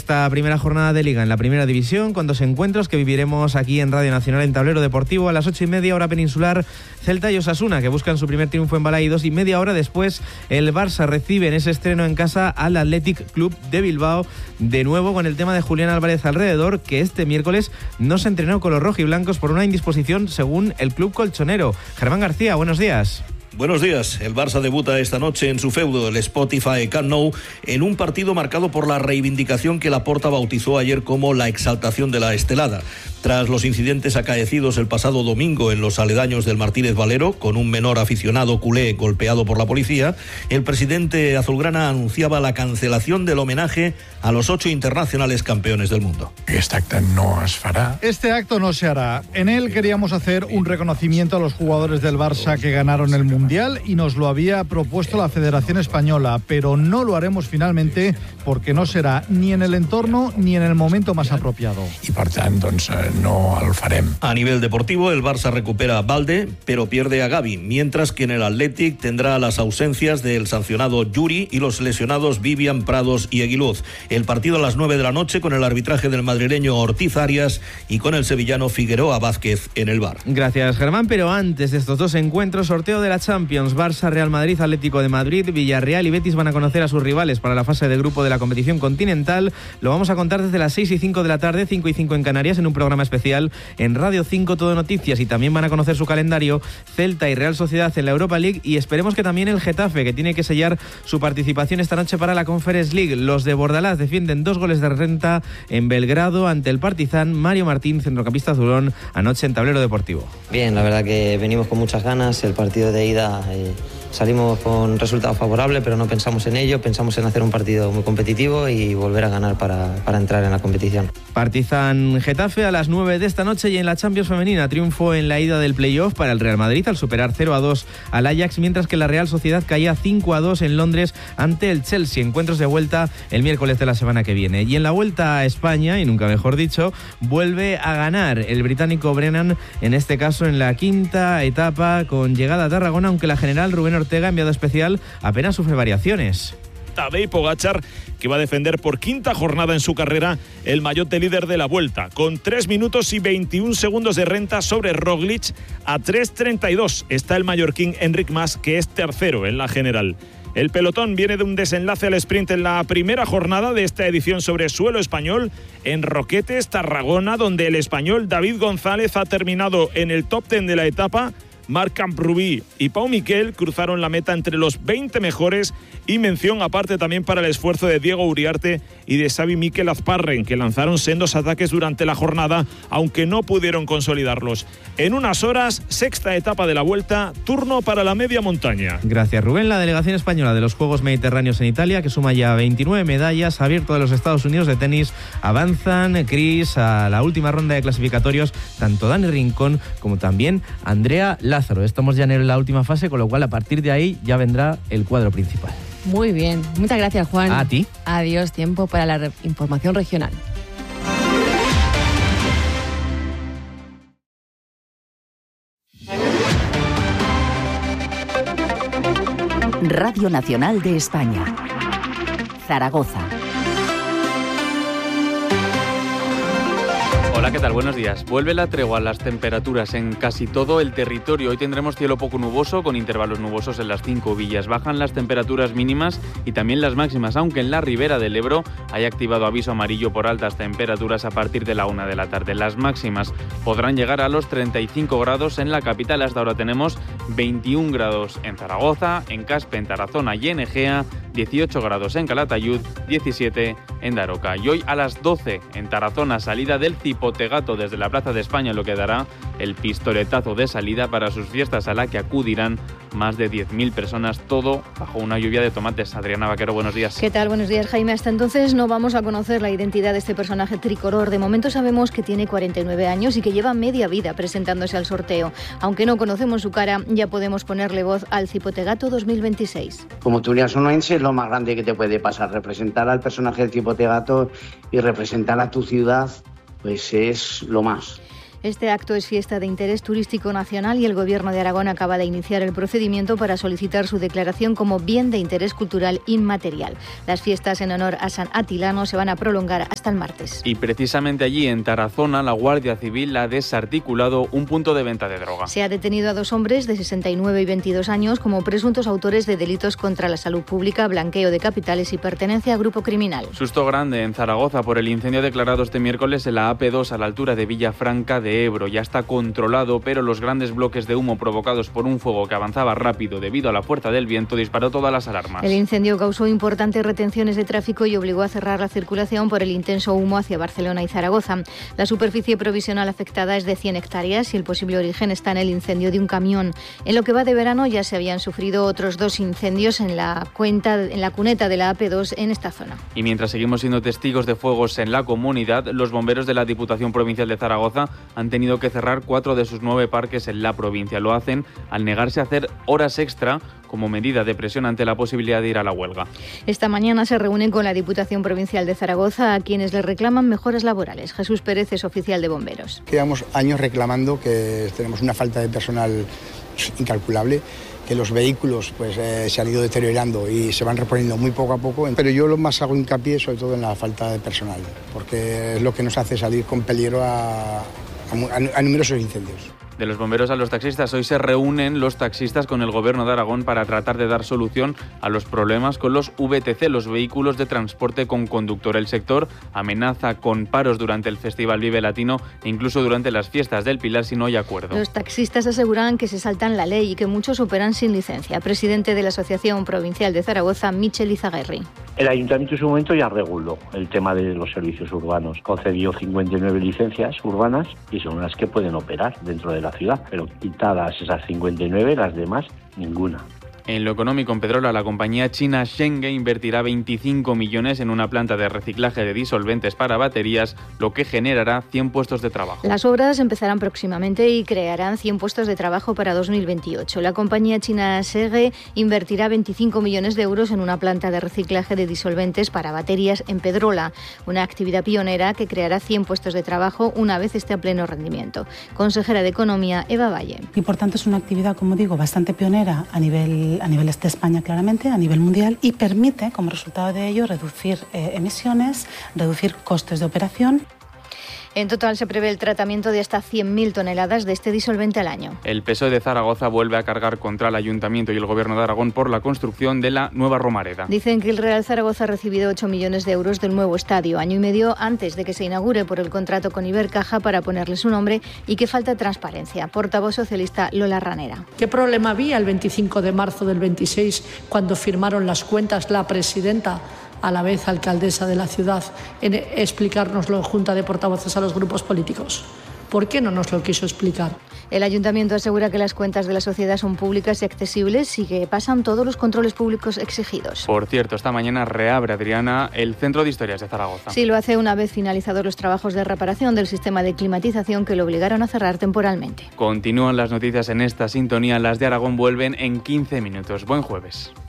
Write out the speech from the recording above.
esta primera jornada de Liga en la Primera División, con 2 encuentros que viviremos aquí en Radio Nacional en Tablero Deportivo. A las 8:30 hora peninsular, Celta y Osasuna, que buscan su primer triunfo en Balaídos, y media hora después el Barça recibe en ese estreno en casa al Athletic Club de Bilbao, de nuevo con el tema de Julián Álvarez alrededor, que este miércoles no se entrenó con los rojiblancos por una indisposición según el club colchonero. Germán García, buenos días. Buenos días. El Barça debuta esta noche en su feudo, el Spotify Camp Nou, en un partido marcado por la reivindicación que Laporta bautizó ayer como la exaltación de la estelada. Tras los incidentes acaecidos el pasado domingo en los aledaños del Martínez Valero, con un menor aficionado culé golpeado por la policía, el presidente azulgrana anunciaba la cancelación del homenaje a los 8 internacionales campeones del mundo. Este acto no se hará. En él queríamos hacer un reconocimiento a los jugadores del Barça que ganaron el Mundial y nos lo había propuesto la Federación Española, pero no lo haremos finalmente porque no será ni en el entorno ni en el momento más apropiado. I per tant, doncs, no el farem. A nivel deportivo, el Barça recupera a Balde, pero pierde a Gavi, mientras que en el Athletic tendrá las ausencias del sancionado Yuri y los lesionados Vivian, Prados y Aguiluz. El partido a las 9 de la noche con el arbitraje del madrileño Ortiz Arias y con el sevillano Figueroa Vázquez en el VAR. Gracias, Germán, pero antes de estos 2 encuentros, sorteo de la Champions, Barça, Real Madrid, Atlético de Madrid, Villarreal y Betis van a conocer a sus rivales para la fase de grupo de la competición continental. Lo vamos a contar desde las 6:05 de la tarde, 5:05 en Canarias, en un programa especial en Radio 5 Todo Noticias, y también van a conocer su calendario Celta y Real Sociedad en la Europa League, y esperemos que también el Getafe, que tiene que sellar su participación esta noche para la Conference League. Los de Bordalás defienden 2 goles de renta en Belgrado ante el Partizan. Mario Martín, centrocampista azulón, anoche en Tablero Deportivo. Bien, la verdad que venimos con muchas ganas. El partido de ida salimos con resultado favorable, pero no pensamos en ello, pensamos en hacer un partido muy competitivo y volver a ganar para entrar en la competición. Partizan Getafe a las 9 de esta noche, y en la Champions femenina, triunfo en la ida del playoff para el Real Madrid al superar 0-2 al Ajax, mientras que la Real Sociedad caía 5-2 en Londres ante el Chelsea. Encuentros de vuelta el miércoles de la semana que viene. Y en la Vuelta a España, y nunca mejor dicho, vuelve a ganar el británico Brennan, en este caso en la 5ª etapa con llegada a Tarragona, aunque la general Rubén Ortega, enviado especial, apenas sufre variaciones. Tadej Pogačar, que va a defender por 5ª jornada en su carrera el maillot de líder de la Vuelta, con 3 minutos y 21 segundos de renta sobre Roglic. A 3:32 está el mallorquín Enric Mas, que es tercero en la general. El pelotón viene de un desenlace al sprint en la primera jornada de esta edición sobre suelo español en Roquetes, Tarragona, donde el español David González ha terminado en el top 10 de la etapa. Marc Camprubí y Pau Miquel cruzaron la meta entre los 20 mejores, y mención aparte también para el esfuerzo de Diego Uriarte y de Xavi Miquel Azparren, que lanzaron sendos ataques durante la jornada, aunque no pudieron consolidarlos. En unas horas, 6ª etapa de la Vuelta, turno para la media montaña. Gracias, Rubén. La delegación española de los Juegos Mediterráneos en Italia, que suma ya 29 medallas, abierto de los Estados Unidos de tenis, avanzan, Cris, a la última ronda de clasificatorios, tanto Dani Rincón como también Andrea Lázaro. Estamos ya en la última fase, con lo cual a partir de ahí ya vendrá el cuadro principal. Muy bien, muchas gracias, Juan. A ti. Adiós, tiempo para la información regional. Radio Nacional de España, Zaragoza. Hola, ¿qué tal? Buenos días. Vuelve la tregua a las temperaturas en casi todo el territorio. Hoy tendremos cielo poco nuboso, con intervalos nubosos en las 5 villas. Bajan las temperaturas mínimas y también las máximas, aunque en la ribera del Ebro hay activado aviso amarillo por altas temperaturas a partir de la 1 de la tarde. Las máximas podrán llegar a los 35 grados en la capital. Hasta ahora tenemos 21 grados en Zaragoza, en Caspe, en Tarazona y en Egea, 18 grados en Calatayud, 17 en Daroca. Y hoy a las 12 en Tarazona, salida del Cipotegato desde la Plaza de España, lo que dará el pistoletazo de salida para sus fiestas, a la que acudirán más de 10.000 personas, todo bajo una lluvia de tomates. Adriana Vaquero, buenos días. ¿Qué tal? Buenos días, Jaime. Hasta entonces no vamos a conocer la identidad de este personaje tricolor. De momento sabemos que tiene 49 años y que lleva media vida presentándose al sorteo. Aunque no conocemos su cara, ya podemos ponerle voz al Cipotegato 2026. Como turiasonoense es lo más grande que te puede pasar. Representar al personaje del Cipotegato y representar a tu ciudad, pues es lo más. Este acto es fiesta de interés turístico nacional y el Gobierno de Aragón acaba de iniciar el procedimiento para solicitar su declaración como bien de interés cultural inmaterial. Las fiestas en honor a San Atilano se van a prolongar hasta el martes. Y precisamente allí, en Tarazona, la Guardia Civil ha desarticulado un punto de venta de droga. Se ha detenido a 2 hombres de 69 y 22 años como presuntos autores de delitos contra la salud pública, blanqueo de capitales y pertenencia a grupo criminal. Susto grande en Zaragoza por el incendio declarado este miércoles en la AP2 a la altura de Villafranca de Ebro. Ya está controlado, pero los grandes bloques de humo provocados por un fuego que avanzaba rápido debido a la fuerza del viento disparó todas las alarmas. El incendio causó importantes retenciones de tráfico y obligó a cerrar la circulación por el intenso humo hacia Barcelona y Zaragoza. La superficie provisional afectada es de 100 hectáreas y el posible origen está en el incendio de un camión. En lo que va de verano ya se habían sufrido otros 2 incendios en la cuneta de la AP2 en esta zona. Y mientras seguimos siendo testigos de fuegos en la comunidad, los bomberos de la Diputación Provincial de Zaragoza han tenido que cerrar 4 de sus 9 parques en la provincia. Lo hacen al negarse a hacer horas extra como medida de presión ante la posibilidad de ir a la huelga. Esta mañana se reúnen con la Diputación Provincial de Zaragoza, a quienes les reclaman mejoras laborales. Jesús Pérez es oficial de bomberos. Llevamos años reclamando que tenemos una falta de personal incalculable, que los vehículos se han ido deteriorando y se van reponiendo muy poco a poco, pero yo lo más hago hincapié sobre todo en la falta de personal, porque es lo que nos hace salir con peligro a numerosos incendios. De los bomberos a los taxistas, hoy se reúnen los taxistas con el Gobierno de Aragón para tratar de dar solución a los problemas con los VTC, los vehículos de transporte con conductor. El sector amenaza con paros durante el Festival Vive Latino e incluso durante las fiestas del Pilar si no hay acuerdo. Los taxistas aseguran que se saltan la ley y que muchos operan sin licencia. Presidente de la Asociación Provincial de Zaragoza, Michel Izaguirre. El Ayuntamiento en su momento ya reguló el tema de los servicios urbanos. Concedió 59 licencias urbanas y son las que pueden operar dentro de la ciudad, pero quitadas esas 59, las demás, ninguna. En lo económico, en Pedrola, la compañía china Shenge invertirá 25 millones en una planta de reciclaje de disolventes para baterías, lo que generará 100 puestos de trabajo. Las obras empezarán próximamente y crearán 100 puestos de trabajo para 2028. La compañía china Shenge invertirá 25 millones de euros en una planta de reciclaje de disolventes para baterías en Pedrola, una actividad pionera que creará 100 puestos de trabajo una vez esté a pleno rendimiento. Consejera de Economía, Eva Valle. Y por tanto es una actividad, como digo, bastante pionera a nivel de España, claramente, a nivel mundial, y permite, como resultado de ello, reducir emisiones, reducir costes de operación. En total se prevé el tratamiento de hasta 100.000 toneladas de este disolvente al año. El PSOE de Zaragoza vuelve a cargar contra el Ayuntamiento y el Gobierno de Aragón por la construcción de la nueva Romareda. Dicen que el Real Zaragoza ha recibido 8 millones de euros del nuevo estadio, año y medio antes de que se inaugure por el contrato con Ibercaja para ponerle su nombre, y que falta transparencia. Portavoz socialista Lola Ranera. ¿Qué problema había el 25 de marzo del 26 cuando firmaron las cuentas la presidenta, a la vez alcaldesa de la ciudad, en explicárnoslo en Junta de Portavoces a los grupos políticos? ¿Por qué no nos lo quiso explicar? El Ayuntamiento asegura que las cuentas de la sociedad son públicas y accesibles y que pasan todos los controles públicos exigidos. Por cierto, esta mañana reabre, Adriana, el Centro de Historias de Zaragoza. Sí, lo hace una vez finalizados los trabajos de reparación del sistema de climatización que lo obligaron a cerrar temporalmente. Continúan las noticias en esta sintonía. Las de Aragón vuelven en 15 minutos. Buen jueves.